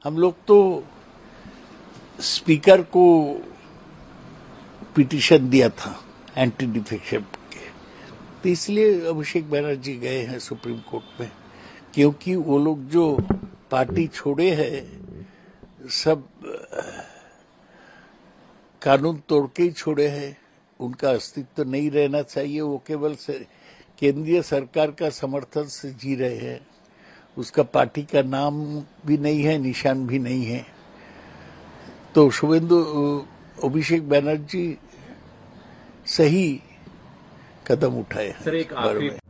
हम लोग तो स्पीकर को पिटीशन दिया था एंटी डिफेक्शन के, तो इसलिए अभिषेक बनर्जी गए हैं सुप्रीम कोर्ट में, क्योंकि वो लोग जो पार्टी छोड़े हैं सब कानून तोड़ के ही छोड़े हैं, उनका अस्तित्व नहीं रहना चाहिए। वो केवल केंद्रीय सरकार का समर्थन से जी रहे हैं, उसका पार्टी का नाम भी नहीं है, निशान भी नहीं है। तो शुभेंदु अभिषेक बनर्जी सही कदम उठाए। सर, एक आखिरी